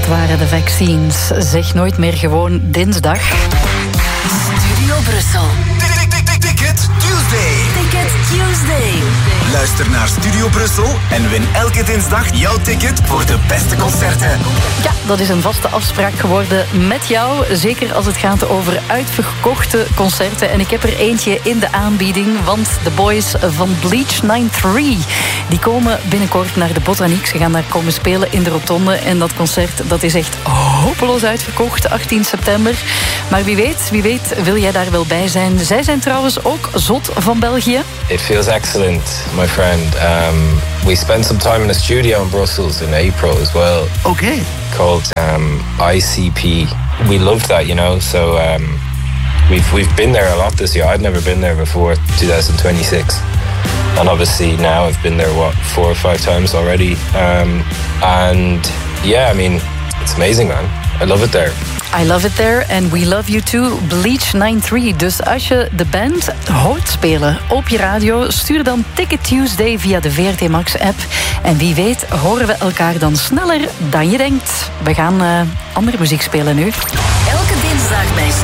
Dat waren de Vaccines. Zeg nooit meer gewoon dinsdag. Studio Brussel. Ticket Tuesday. Ticket Tuesday. Luister naar Studio Brussel en win elke dinsdag jouw ticket voor de beste concerten. Ja, dat is een vaste afspraak geworden met jou. Zeker als het gaat over uitverkochte concerten. En ik heb er eentje in de aanbieding. Want de boys van Bleach 93... die komen binnenkort naar de Botaniek. Ze gaan daar komen spelen in de Rotonde. En dat concert dat is echt hopeloos uitverkocht. 18 september. Maar wie weet wil jij daar wel bij zijn. Zij zijn trouwens ook zot van België. It feels excellent, my friend. We spent some time in a studio in Brussels in April as well. Okay. Called ICP. We loved that, you know. So we've been there a lot this year. I'd never been there before 2026, and obviously now I've been there 4 or 5 times already. And yeah, I mean, it's amazing, man. I love it there. I love it there and we love you too. Bleach 93. Dus als je de band hoort spelen op je radio, stuur dan Ticket Tuesday via de VRT Max app. En wie weet horen we elkaar dan sneller dan je denkt. We gaan andere muziek spelen nu. Elke dinsdag bij